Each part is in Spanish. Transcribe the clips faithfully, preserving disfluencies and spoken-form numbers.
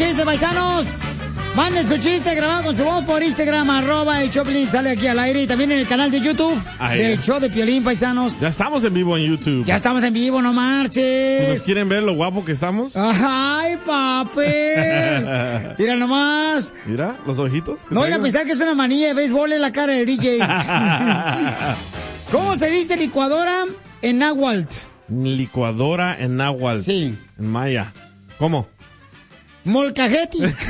chiste, paisanos. Manden su chiste grabado con su voz por Instagram, arroba el Choplin, sale aquí al aire y también en el canal de YouTube Ay, del show de Piolín, paisanos. Ya estamos en vivo en YouTube. Ya estamos en vivo, no marches. ¿Nos quieren ver lo guapo que estamos? Ay, papel. Mira nomás. Mira, los ojitos. No vayan a pensar que es una manilla de béisbol en la cara del D J. ¿Cómo se dice licuadora en náhuatl? Licuadora en náhuatl. Sí. En maya. ¿Cómo? Molcajeti. Es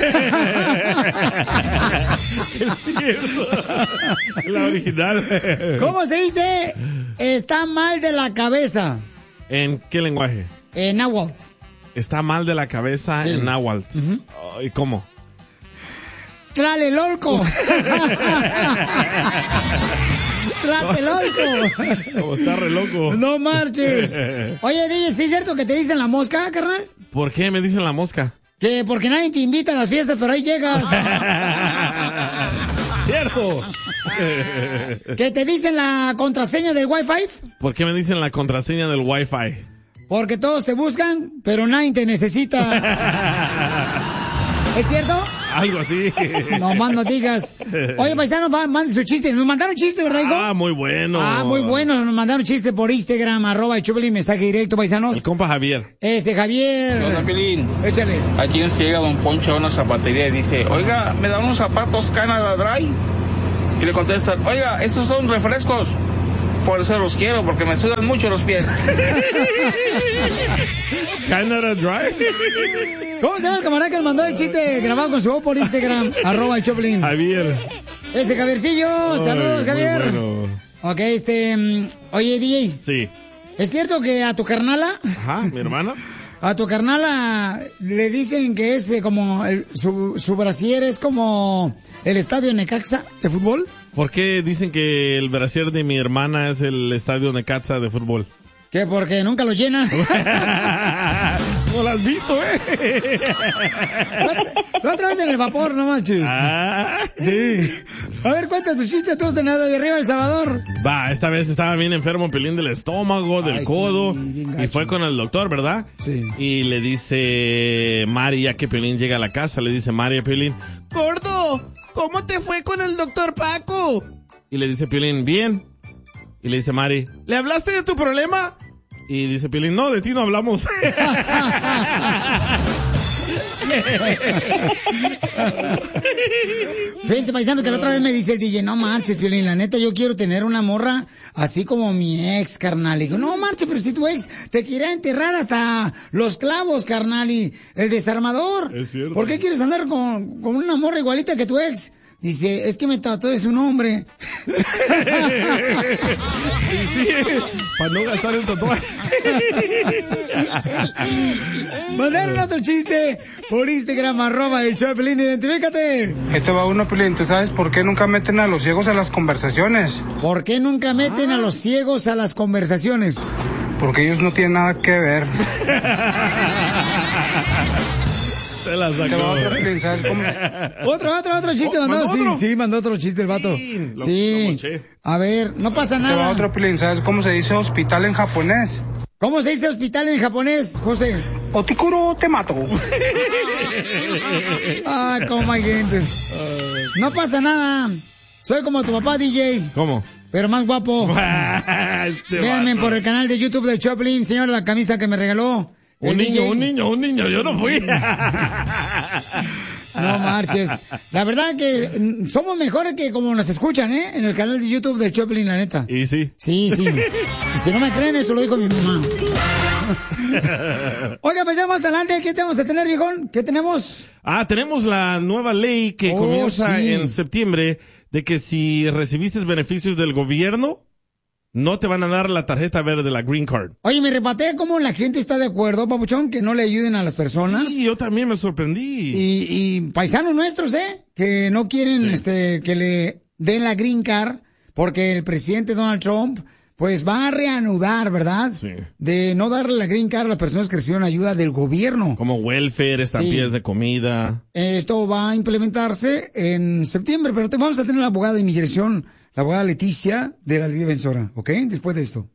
cierto. La original. ¿Cómo se dice? Está mal de la cabeza. ¿En qué lenguaje? En náhuatl. Está mal de la cabeza sí. En náhuatl. Uh-huh. Oh, ¿y cómo? Tlalelolco. Tlatelolco. Como está re loco. No marches. Oye, D J, ¿sí es cierto que te dicen la mosca, carnal? ¿Por qué me dicen la mosca? Que porque nadie te invita a las fiestas, pero ahí llegas. Cierto. ¿Que te dicen la contraseña del Wi-Fi? ¿Por qué me dicen la contraseña del Wi-Fi? Porque todos te buscan, pero nadie te necesita. ¿Es cierto? Algo así. No más no digas. Oye, paisano, mande su chiste. Nos mandaron chiste, ¿verdad, hijo? Ah, muy bueno. Ah, muy bueno. Nos mandaron chiste por Instagram, arroba el Choplin, mensaje directo, paisanos. El compa Javier. Ese Javier. ¿Qué onda, Piolín? Échale. Aquí llega Don Poncho a una zapatería y dice, oiga, ¿me da unos zapatos Canada Dry? Y le contestan, oiga, estos son refrescos. Por eso los quiero, porque me sudan mucho los pies. Canada Dry. ¿Cómo se llama el camarada que le mandó el chiste grabado con su voz por Instagram? Arroba el Choplin. Javier. Ese Javiercillo. Ay, saludos, Javier. Bueno. Ok, este... Um, oye, D J. Sí. ¿Es cierto que a tu carnala? Ajá, mi hermana. A tu carnala le dicen que es eh, como... El, su, su brasier es como el estadio Necaxa de fútbol. ¿Por qué dicen que el brasier de mi hermana es el estadio Necaxa de fútbol? ¿Qué? Porque nunca lo llena. No lo has visto, ¿eh? La otra vez en el vapor, no manches. Ah. Sí. A ver, cuenta tu chiste, tú, Senado de arriba El Salvador. Va, esta vez estaba bien enfermo, Piolín, del estómago, del Ay, codo. Sí, y fue con el doctor, ¿verdad? Sí. Y le dice Mari, ya que Piolín llega a la casa, le dice Mari a Piolín, gordo, ¿cómo te fue con el doctor Paco? Y le dice Piolín, bien. Y le dice Mari, ¿le hablaste de tu problema? Y dice Piolín, no, de ti no hablamos. Fíjense, paisanos, que la otra vez me dice el D J, no marches, Piolín, la neta, yo quiero tener una morra así como mi ex, carnal. Y digo, no marches, pero si tu ex te quiere enterrar hasta los clavos, carnal, y el desarmador. Es cierto. ¿Por qué quieres andar con, con una morra igualita que tu ex? Dice, es que me trató de su nombre. Sí, para no gastar el tatuaje. Mandaron otro chiste por Instagram, arroba el Choplin, identifícate. Este va uno, Piolín, ¿tú sabes por qué nunca meten a los ciegos a las conversaciones? ¿Por qué nunca meten ah. a los ciegos a las conversaciones? Porque ellos no tienen nada que ver. Se la sacó. ¿Sabes cómo? Otro, otro, otro chiste mandó. ¿Mandó sí, otro? sí, mandó otro chiste el vato. Sí. Lo, sí. lo A ver, no pasa Te nada. va otro, Piolín, ¿sabes cómo se dice hospital en japonés? ¿Cómo se dice hospital en japonés, José? Otikuro te mato. Ah, cómo hay gente. No pasa nada. Soy como tu papá, D J. ¿Cómo? Pero más guapo. Este Véanme vato. por el canal de YouTube del Choplin, señor, la camisa que me regaló. Un niño, D J. un niño, un niño, yo no fui. No marches. La verdad que mm, somos mejores que como nos escuchan, ¿eh? En el canal de YouTube del Choplin, la neta. Y sí. Sí, sí. Y si no me creen, eso lo dijo mi mamá. Oiga, pues ya más adelante, ¿qué tenemos a tener, viejón? ¿Qué tenemos? Ah, tenemos la nueva ley que Oh, comienza sí. en septiembre de que si recibiste beneficios del gobierno, no te van a dar la tarjeta verde, la Green Card. Oye, me repatea cómo la gente está de acuerdo, papuchón, que no le ayuden a las personas. Sí, yo también me sorprendí. Y, y paisanos nuestros, ¿eh? Que no quieren Sí. este que le den la Green Card porque el presidente Donald Trump pues va a reanudar, ¿verdad? Sí. De no darle la Green Card a las personas que recibieron ayuda del gobierno. Como welfare, estampillas Sí. de comida. Esto va a implementarse en septiembre, pero te vamos a tener la abogada de inmigración, la abogada Leticia de la Ley Defensora, ¿ok? Después de esto.